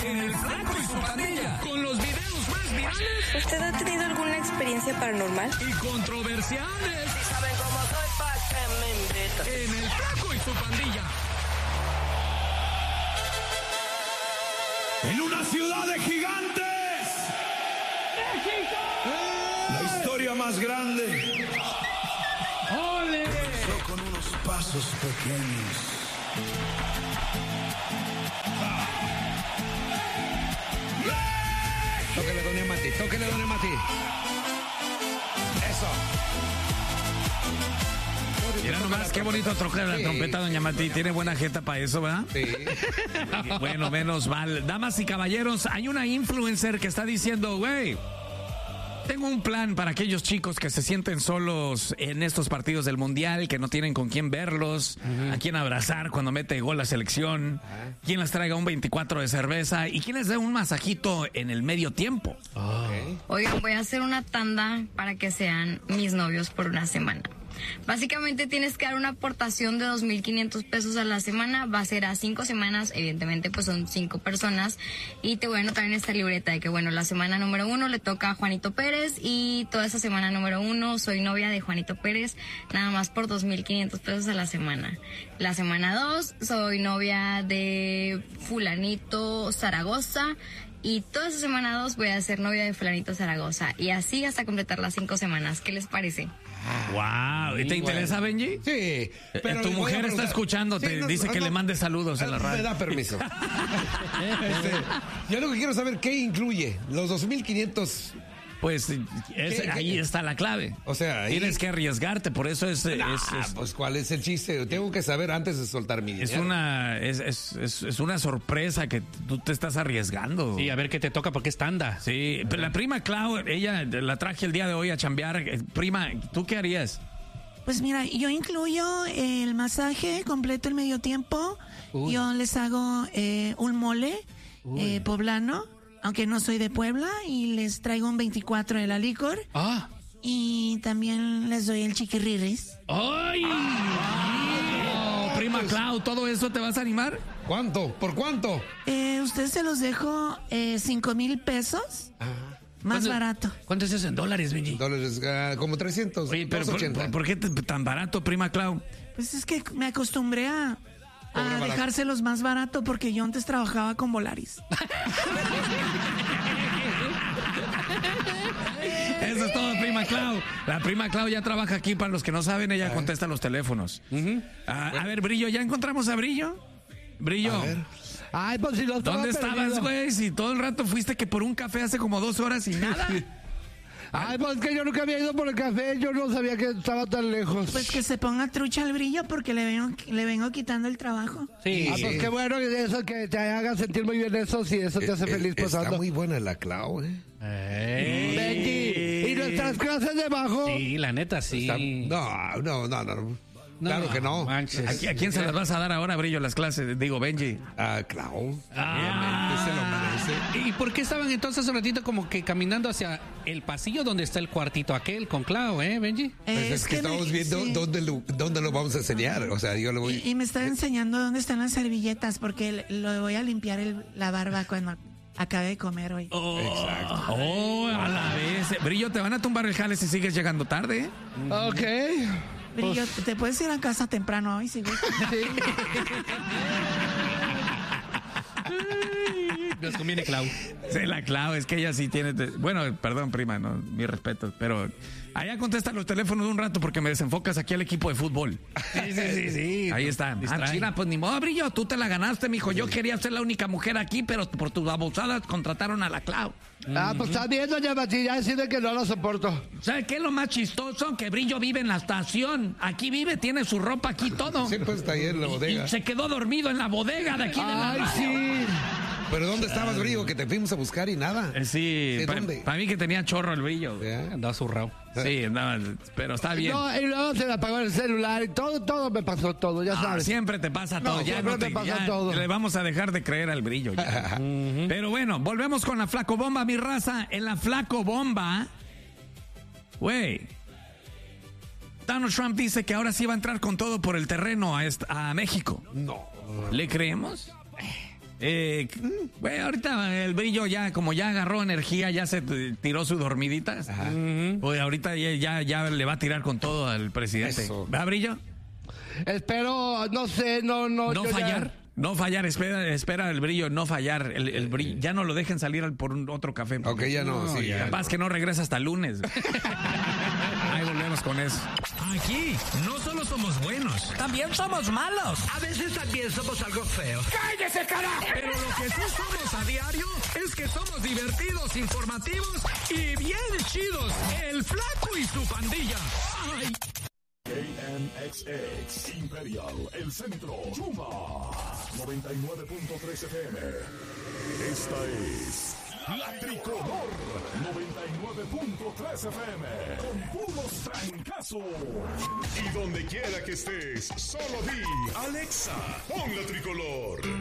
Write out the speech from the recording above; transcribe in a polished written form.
en El Flaco y su Pandilla, con los videos más virales. ¿Usted ha tenido alguna experiencia paranormal? Y controversiales. Si saben cómo soy, ¿pa' qué me invitan? En El Flaco y su Pandilla. En una ciudad de gigantes. ¡México! La historia más grande. ¡Ole! Comenzó con unos pasos pequeños. Tóquele, doña Mati, tóquele, doña Mati. Eso. Mira nomás, qué bonito toca la trompeta, doña Mati. Tiene buena jeta para eso, ¿verdad? Sí. Bueno, menos mal. Damas y caballeros, hay una influencer que está diciendo, güey, tengo un plan para aquellos chicos que se sienten solos en estos partidos del Mundial, que no tienen con quién verlos, a quién abrazar cuando mete gol la selección, quién les traiga un 24 de cerveza y quién les dé un masajito en el medio tiempo. Oigan, voy a hacer una tanda para que sean mis novios por una semana. Básicamente tienes que dar una aportación de 2,500 pesos a la semana. Va a ser a 5 semanas, evidentemente pues son 5 personas. Y te voy a anotar en esta libreta de que bueno, la semana número 1 le toca a Juanito Pérez y toda esa semana número 1 soy novia de Juanito Pérez, nada más por 2,500 pesos a la semana. La semana 2 soy novia de fulanito Zaragoza. Y toda esa semana 2 voy a ser novia de fulanito Zaragoza. Y así hasta completar las 5 semanas. ¿Qué les parece? Wow. ¿Y te interesa, Benji? Sí. Pero Tu mujer está escuchándote, dice que le mande saludos en la radio. Me da permiso. Yo lo que quiero saber, ¿qué incluye? Los 2,500... Pues ahí está la clave. O sea, ahí... tienes que arriesgarte, por eso es pues ¿cuál es el chiste? Tengo que saber antes de soltar mi dinero. Es una sorpresa que tú te estás arriesgando. Sí, a ver qué te toca porque es tanda. Sí, pero la prima Clau, ella la traje el día de hoy a chambear. Prima, ¿tú qué harías? Pues mira, yo incluyo el masaje completo el medio tiempo. Uy. Yo les hago un mole poblano, aunque no soy de Puebla, y les traigo un 24 de la licor. Ah. Y también les doy el chiquirriris. ¡Ay! Prima Clau, ¿todo eso te vas a animar? ¿Cuánto? ¿Por cuánto? Ustedes se los dejo 5,000 pesos. Más barato. ¿Cuánto es eso en dólares, Benji? Dólares, como 300. Oye, pero 280. ¿por qué tan barato, prima Clau? Pues es que me acostumbré a dejárselos más barato porque yo antes trabajaba con Volaris. Eso es todo, prima Clau. La prima Clau ya trabaja aquí, para los que no saben, ella contesta los teléfonos. A ver, Brillo, ¿ya encontramos a Brillo? Brillo. A ver. Ay, pues si lo estaba ¿Dónde perdido. estabas, güey? Si todo el rato fuiste que por un café hace como 2 horas y nada. Ay, pues que yo nunca había ido por el café, yo no sabía que estaba tan lejos. Pues que se ponga trucha al Brillo porque le vengo quitando el trabajo. Sí. Ah, pues qué bueno eso, que te haga sentir muy bien eso, si eso te hace feliz, pues Está anda. muy buena la Clau, Benji, ¿y nuestras clases de bajo? Sí, la neta, sí. No. Claro que no. Manches. ¿A quién se las vas a dar ahora, Brillo, las clases? Digo, Benji. Clau. Ah. Se lo merece. ¿Y por qué estaban entonces un ratito como que caminando hacia el pasillo donde está el cuartito aquel con Clau, Benji? Pues es que estamos viendo sí. dónde lo vamos a enseñar. O sea, yo lo voy... Y me está enseñando dónde están las servilletas porque lo voy a limpiar la barba cuando acabe de comer hoy. Exacto. Oh, a la vez. Brillo, te van a tumbar el jale si sigues llegando tarde, ¿eh? Ok. Brillo, te puedes ir a casa temprano hoy si gustas. Nos conviene Clau. Sí, la Clau, es que ella sí tiene... Bueno, perdón, prima, no, mi respeto, pero... Allá contesta los teléfonos un rato porque me desenfocas aquí al equipo de fútbol. Sí. Ahí está. China, pues ni modo, Brillo, tú te la ganaste, mijo. Yo quería ser la única mujer aquí, pero por tus abusadas contrataron a la Clau. Pues está bien, doña Mati, ya decide que no lo soporto. ¿Sabes qué es lo más chistoso? Que Brillo vive en la estación. Aquí vive, tiene su ropa aquí, todo. Siempre está ahí en la bodega. Y se quedó dormido en la bodega de aquí de la Ay, radio. sí. ¿Pero dónde estabas, Brillo? Que te fuimos a buscar y nada. Sí, ¿De dónde? para mí que tenía chorro el Brillo. ¿Ya? Andaba zurrado. Sí, andaba, pero está bien. No, y luego se me apagó el celular y todo me pasó todo, ya sabes. Siempre te pasa todo. No, siempre me pasa todo. Le vamos a dejar de creer al Brillo. Ya. Pero bueno, volvemos con la Flaco Bomba, mi raza. En la Flaco Bomba, güey, Donald Trump dice que ahora sí va a entrar con todo por el terreno a México. No. ¿Le creemos? Bueno, ahorita el Brillo ya, como ya agarró energía, ya se tiró su dormidita. Pues ahorita ya le va a tirar con todo al presidente. Eso. ¿Va, Brillo? Espero, no sé, no. ¿No yo fallar? No fallar, espera el Brillo, no fallar. El Brillo, ya no lo dejen salir por otro café. Ok, ya no, sí. Capaz que no regresa hasta el lunes. Ahí volvemos con eso. Aquí no solo somos buenos, También somos malos. a veces también somos algo feos. ¡Cállese, carajo! Pero lo que sí somos a diario es que somos divertidos, informativos y bien chidos. El Flaco y su pandilla. ¡Ay! KNXX Imperial, El Centro, Chuma 99.3 FM. Esta es La Tricolor 99.3 FM con puros trancazos. Y donde quiera que estés, solo di Alexa, pon La Tricolor.